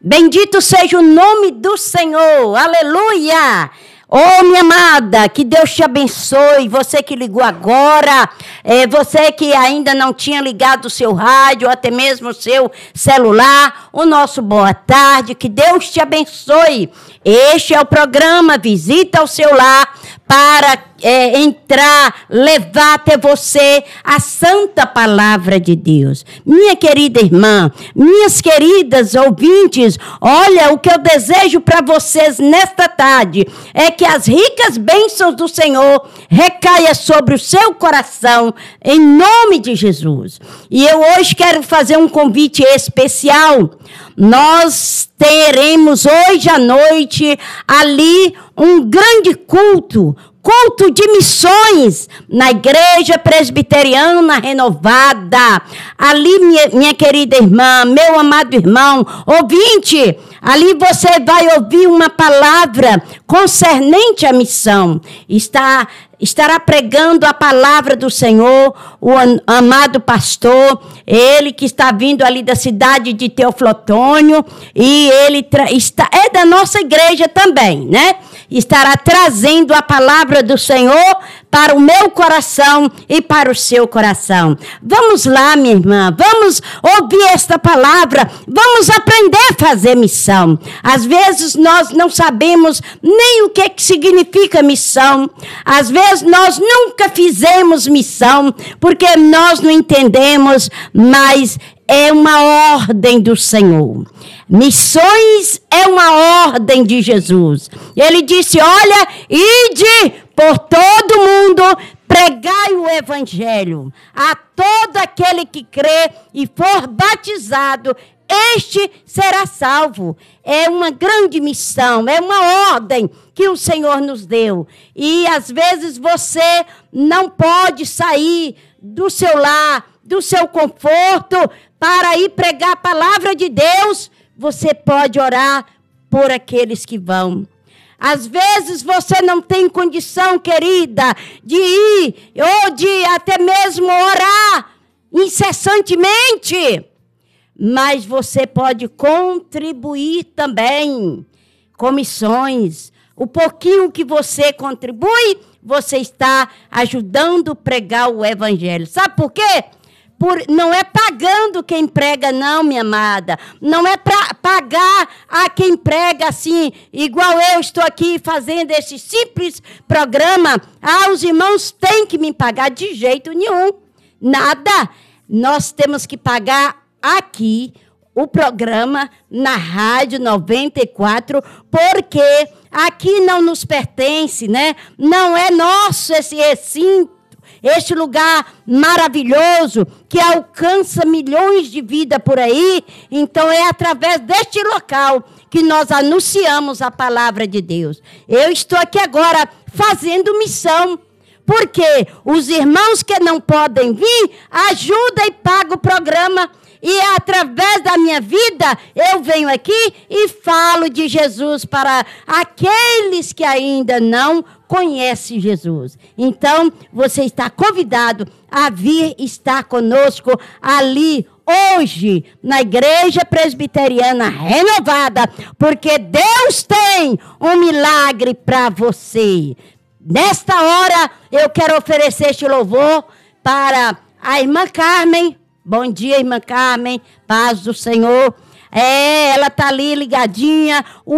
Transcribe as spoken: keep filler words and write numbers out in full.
Bendito seja o nome do Senhor. Aleluia. Oh, minha amada, que Deus te abençoe. Você que ligou agora, é, você que ainda não tinha ligado o seu rádio, ou até mesmo o seu celular, o nosso boa tarde, que Deus te abençoe. Este é o programa Visita ao Seu Lar, para é, entrar, levar até você a santa palavra de Deus. Minha querida irmã, minhas queridas ouvintes, olha, o que eu desejo para vocês nesta tarde é que as ricas bênçãos do Senhor recaia sobre o seu coração, em nome de Jesus. E eu hoje quero fazer um convite especial. Nós teremos hoje à noite ali um grande culto, culto de missões na Igreja Presbiteriana Renovada. Ali, minha, minha querida irmã, meu amado irmão, ouvinte, ali você vai ouvir uma palavra concernente à missão. Está, estará pregando a palavra do Senhor, o amado pastor, ele que está vindo ali da cidade de Teoflotônio, e ele tra- está, é da nossa igreja também, né? Estará trazendo a palavra do Senhor para o meu coração e para o seu coração. Vamos lá, minha irmã, vamos ouvir esta palavra, vamos aprender a fazer missão. Às vezes nós não sabemos nem o que, que significa missão. Às vezes nós nunca fizemos missão, porque nós não entendemos, mas é uma ordem do Senhor. Missões é uma ordem de Jesus. Ele disse, olha, ide por todo mundo, pregai o evangelho a todo aquele que crê e for batizado, este será salvo. É uma grande missão, é uma ordem que o Senhor nos deu. E às vezes você não pode sair do seu lar, do seu conforto, para ir pregar a palavra de Deus. Você pode orar por aqueles que vão. Às vezes você não tem condição, querida, de ir ou de até mesmo orar incessantemente. Mas você pode contribuir também com missões. O pouquinho que você contribui, você está ajudando a pregar o evangelho. Sabe por quê? Por, não é pagando quem prega, não, minha amada. Não é para pagar a quem prega assim, igual eu estou aqui fazendo esse simples programa. Ah, os irmãos têm que me pagar de jeito nenhum. Nada. Nós temos que pagar aqui o programa na Rádio noventa e quatro, porque aqui não nos pertence, né? Não é nosso esse recinto. Este lugar maravilhoso que alcança milhões de vidas por aí. Então é através deste local que nós anunciamos a palavra de Deus. Eu estou aqui agora fazendo missão, porque os irmãos que não podem vir, ajudam e pagam o programa. E através da minha vida, eu venho aqui e falo de Jesus para aqueles que ainda não conhecem Jesus. Então, você está convidado a vir estar conosco ali hoje, na Igreja Presbiteriana Renovada, porque Deus tem um milagre para você. Nesta hora, eu quero oferecer este louvor para a irmã Carmen. Bom dia, irmã Carmen, paz do Senhor. É, ela está ali ligadinha.